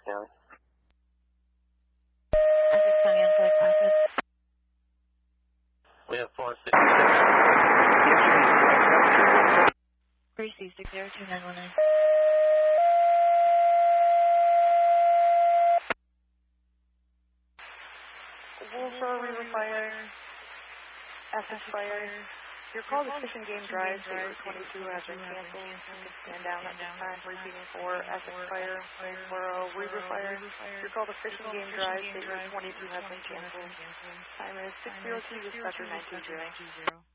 County. Essex County on flight classes. We have 466. Gracie 602919. Wolfer, River Fire, Essex Fire. Your call to Fish and Game Drive, Route 22 has been canceled. You can stand down at this time. Repeating for Essex Fire, Wolfboro, River Fire. Your call to Fish and Game Drive, Route 22 has been canceled. Time is 6:02, dispatcher 920.